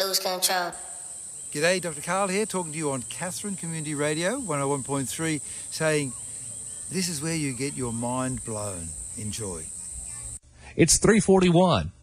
lose control. G'day, Dr. Karl here, talking to you on Katherine Community Radio, 101.3, saying this is where you get your mind blown. Enjoy. It's 3:41.